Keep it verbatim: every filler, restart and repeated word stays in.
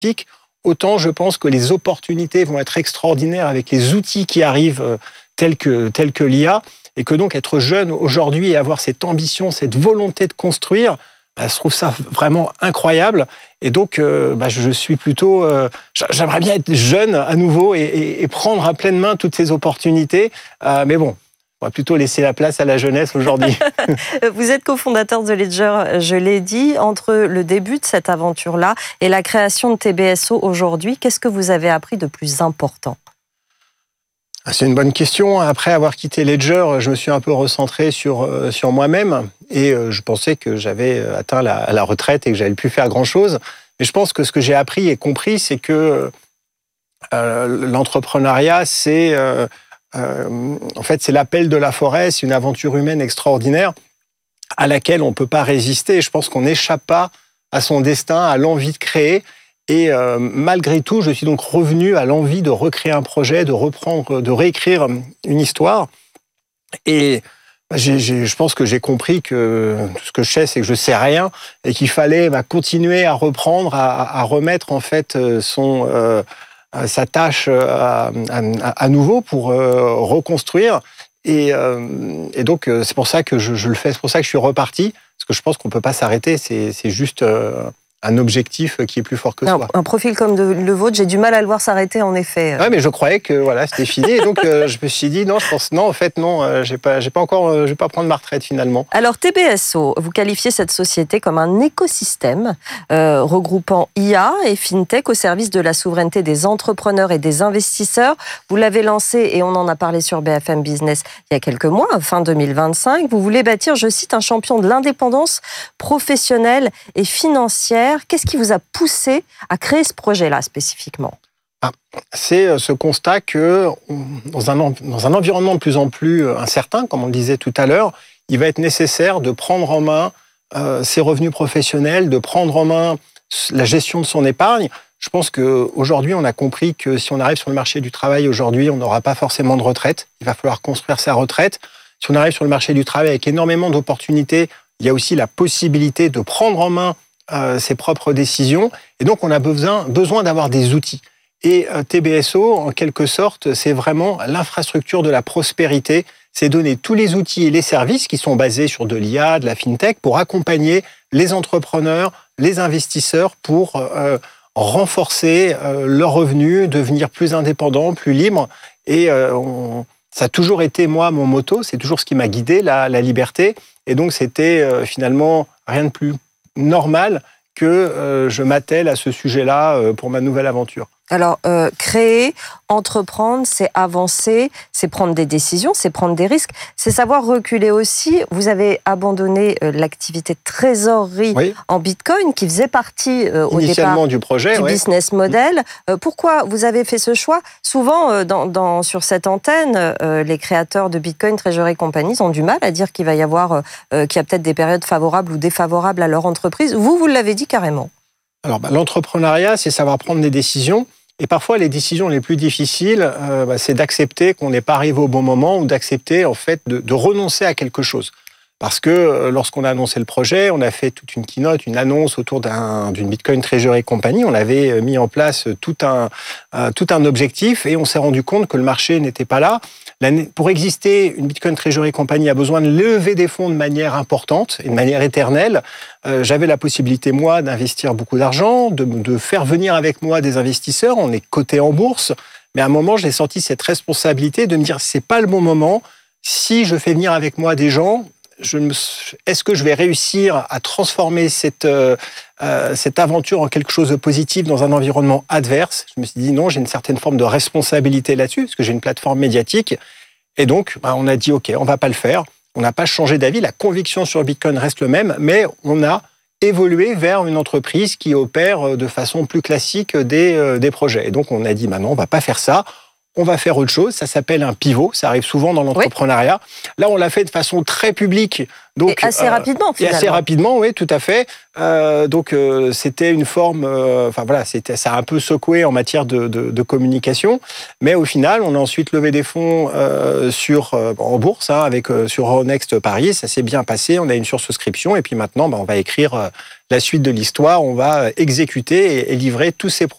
autant je pense que les opportunités vont être extraordinaires avec les outils qui arrivent euh, tels que, tels que l'I A, et que donc être jeune aujourd'hui et avoir cette ambition, cette volonté de construire, bah, je trouve ça vraiment incroyable. Et donc, euh, bah, je suis plutôt... Euh, j'aimerais bien être jeune à nouveau et, et, et prendre à pleine main toutes ces opportunités. Euh, mais bon, on va plutôt laisser la place à la jeunesse aujourd'hui. Vous êtes cofondateur de Ledger, je l'ai dit. Entre le début de cette aventure-là et la création de T B S O aujourd'hui, qu'est-ce que vous avez appris de plus important ? C'est une bonne question. Après avoir quitté Ledger, je me suis un peu recentré sur, sur moi-même et je pensais que j'avais atteint la, la retraite et que j'avais pu faire grand-chose. Mais je pense que ce que j'ai appris et compris, c'est que euh, l'entrepreneuriat, c'est, euh, euh, en fait, c'est l'appel de la forêt, c'est une aventure humaine extraordinaire à laquelle on ne peut pas résister. Je pense qu'on n'échappe pas à son destin, à l'envie de créer. Et euh, malgré tout, je suis donc revenu à l'envie de recréer un projet, de reprendre, de réécrire une histoire. Et bah, j'ai, j'ai, je pense que j'ai compris que tout ce que je sais, c'est que je sais rien, et qu'il fallait bah, continuer à reprendre, à, à remettre en fait son euh, sa tâche à, à, à nouveau pour euh, reconstruire. Et, euh, et donc c'est pour ça que je, je le fais, c'est pour ça que je suis reparti, parce que je pense qu'on peut pas s'arrêter. C'est, c'est juste euh, un objectif qui est plus fort que non, soi. Un profil comme de, le vôtre, j'ai du mal à le voir s'arrêter, en effet. Ouais, mais je croyais que voilà, c'était fini, et donc euh, je me suis dit non, je pense non, en fait non, euh, j'ai pas, j'ai pas encore, euh, je vais pas prendre ma retraite finalement. Alors T B S O, vous qualifiez cette société comme un écosystème euh, regroupant I A et FinTech au service de la souveraineté des entrepreneurs et des investisseurs. Vous l'avez lancé et on en a parlé sur B F M Business il y a quelques mois, fin deux mille vingt-cinq. Vous voulez bâtir, je cite, un champion de l'indépendance professionnelle et financière. Qu'est-ce qui vous a poussé à créer ce projet-là spécifiquement ? Ah, c'est ce constat que dans un, dans un environnement de plus en plus incertain, comme on le disait tout à l'heure, il va être nécessaire de prendre en main euh, ses revenus professionnels, de prendre en main la gestion de son épargne. Je pense qu'aujourd'hui, on a compris que si on arrive sur le marché du travail aujourd'hui, on n'aura pas forcément de retraite. Il va falloir construire sa retraite. Si on arrive sur le marché du travail avec énormément d'opportunités, il y a aussi la possibilité de prendre en main euh, ses propres décisions. Et donc, on a besoin, besoin d'avoir des outils. Et euh, T B S O, en quelque sorte, c'est vraiment l'infrastructure de la prospérité. C'est donner tous les outils et les services qui sont basés sur de l'I A, de la FinTech, pour accompagner les entrepreneurs, les investisseurs pour euh, renforcer euh, leurs revenus, devenir plus indépendants, plus libres. Et euh, on, ça a toujours été, moi, mon motto. C'est toujours ce qui m'a guidé, la, la liberté. Et donc, c'était euh, finalement rien de plus normal que euh, je m'attelle à ce sujet-là euh, pour ma nouvelle aventure. Alors, euh, créer, entreprendre, c'est avancer, c'est prendre des décisions, c'est prendre des risques, c'est savoir reculer aussi. Vous avez abandonné euh, l'activité de trésorerie oui. en Bitcoin, qui faisait partie euh, au départ du, projet, du ouais. business model. Euh, pourquoi vous avez fait ce choix ? Souvent, euh, dans, dans, sur cette antenne, euh, les créateurs de Bitcoin, Treasury Companies ont du mal à dire qu'il va y avoir, euh, qu'il y a peut-être des périodes favorables ou défavorables à leur entreprise. Vous, vous l'avez dit carrément. Alors, bah, l'entrepreneuriat, c'est savoir prendre des décisions. Et parfois, les décisions les plus difficiles, euh, bah, c'est d'accepter qu'on n'est pas arrivé au bon moment ou d'accepter en fait de, de renoncer à quelque chose. Parce que euh, lorsqu'on a annoncé le projet, on a fait toute une keynote, une annonce autour d'un, d'une Bitcoin Treasury Company. On avait mis en place tout un, euh, tout un objectif et on s'est rendu compte que le marché n'était pas là. Pour exister, une Bitcoin Treasury Company a besoin de lever des fonds de manière importante et de manière éternelle. Euh, j'avais la possibilité, moi, d'investir beaucoup d'argent, de, de faire venir avec moi des investisseurs. On est coté en bourse. Mais à un moment, j'ai senti cette responsabilité de me dire, c'est pas le bon moment. Si je fais venir avec moi des gens, je me, est-ce que je vais réussir à transformer cette, euh, cette aventure en quelque chose de positif dans un environnement adverse ? Je me suis dit non, j'ai une certaine forme de responsabilité là-dessus, parce que j'ai une plateforme médiatique. Et donc, bah, on a dit ok, on va pas le faire. On n'a pas changé d'avis. La conviction sur Bitcoin reste le même, mais on a évolué vers une entreprise qui opère de façon plus classique des, euh, des projets. Et donc, on a dit maintenant, on va pas faire ça. on va faire autre chose. Ça s'appelle un pivot. Ça arrive souvent dans l'entrepreneuriat. Oui. Là, on l'a fait de façon très publique. Donc, et assez euh, rapidement, finalement. Et assez rapidement, oui, tout à fait. Euh, donc, euh, c'était une forme... Euh, enfin, voilà, c'était, ça a un peu secoué en matière de, de, de communication. Mais au final, on a ensuite levé des fonds euh, sur, euh, en bourse, hein, avec, euh, sur Euronext Paris. Ça s'est bien passé. On a une sursouscription. Et puis maintenant, bah, on va écrire euh, la suite de l'histoire. On va exécuter et, et livrer tous ces projets